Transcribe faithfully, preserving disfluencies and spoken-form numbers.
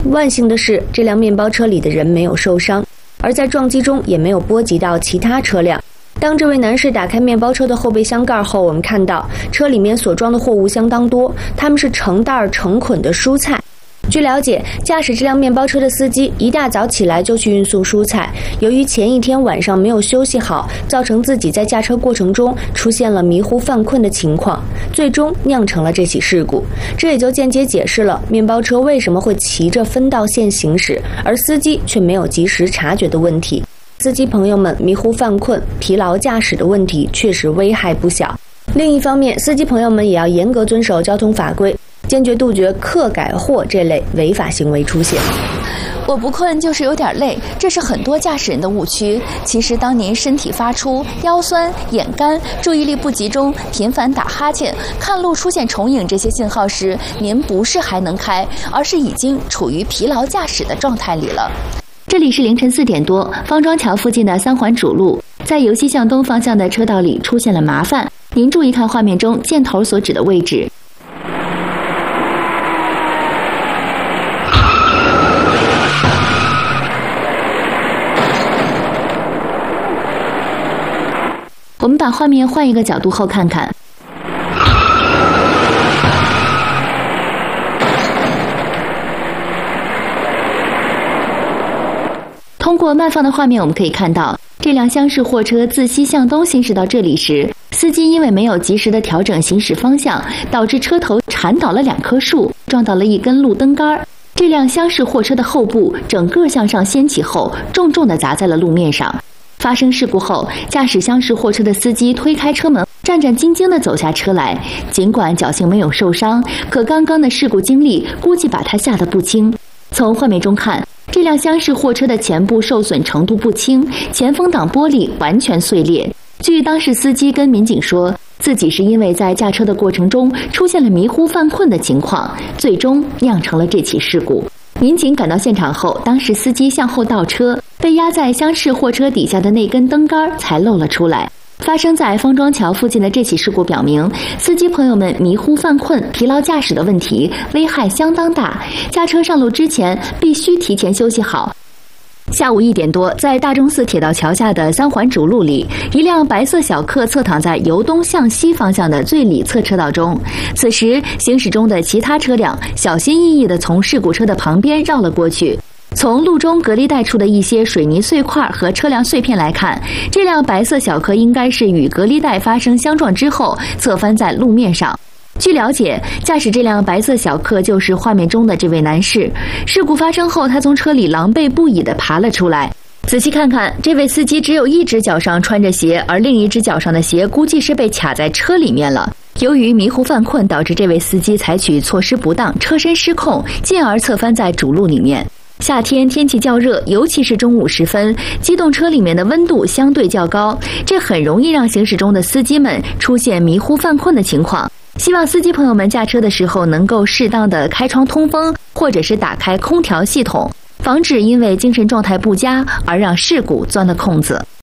万幸的是，这辆面包车里的人没有受伤，而在撞击中也没有波及到其他车辆。当这位男士打开面包车的后备箱盖后，我们看到车里面所装的货物相当多，他们是成袋成捆的蔬菜。据了解，驾驶这辆面包车的司机一大早起来就去运送蔬菜，由于前一天晚上没有休息好，造成自己在驾车过程中出现了迷糊犯困的情况，最终酿成了这起事故。这也就间接解释了面包车为什么会骑着分道线行驶，而司机却没有及时察觉的问题。司机朋友们迷糊犯困、疲劳驾驶的问题确实危害不小。另一方面，司机朋友们也要严格遵守交通法规，坚决杜绝客改货这类违法行为出现。 我不困就是有点累，这是很多驾驶人的误区。其实当您身体发出、腰酸、眼干、注意力不集中、频繁打哈欠、看路出现重影这些信号时，您不是还能开，而是已经处于疲劳驾驶的状态里了。 这里是凌晨四点多，方庄桥附近的三环主路，在由西向东方向的车道里出现了麻烦。您注意看画面中箭头所指的位置。我们把画面换一个角度后看看。通过慢放的画面，我们可以看到，这辆厢式货车自西向东行驶到这里时，司机因为没有及时的调整行驶方向，导致车头铲倒了两棵树，撞到了一根路灯杆。这辆厢式货车的后部整个向上掀起后，重重地砸在了路面上。发生事故后，驾驶厢式货车的司机推开车门，战战兢兢地走下车来。尽管侥幸没有受伤，可刚刚的事故经历估计把他吓得不轻。从画面中看，这辆厢式货车的前部受损程度不轻，前风挡玻璃完全碎裂。据当事司机跟民警说，自己是因为在驾车的过程中出现了迷糊犯困的情况，最终酿成了这起事故。民警赶到现场后，当时司机向后倒车，被压在厢式货车底下的那根灯杆才露了出来。发生在方庄桥附近的这起事故表明，司机朋友们迷糊犯困、疲劳驾驶的问题危害相当大，驾车上路之前必须提前休息好。下午一点多，在大钟寺铁道桥下的三环主路里，一辆白色小客侧躺在由东向西方向的最里侧车道中。此时，行驶中的其他车辆小心翼翼地从事故车的旁边绕了过去。从路中隔离带处的一些水泥碎块和车辆碎片来看，这辆白色小客应该是与隔离带发生相撞之后侧翻在路面上。据了解，驾驶这辆白色小客就是画面中的这位男士。事故发生后，他从车里狼狈不已地爬了出来。仔细看看，这位司机只有一只脚上穿着鞋，而另一只脚上的鞋估计是被卡在车里面了。由于迷糊犯困，导致这位司机采取措施不当，车身失控，进而侧翻在主路里面。夏天天气较热，尤其是中午时分，机动车里面的温度相对较高，这很容易让行驶中的司机们出现迷糊犯困的情况。希望司机朋友们驾车的时候能够适当的开窗通风，或者是打开空调系统，防止因为精神状态不佳而让事故钻了空子。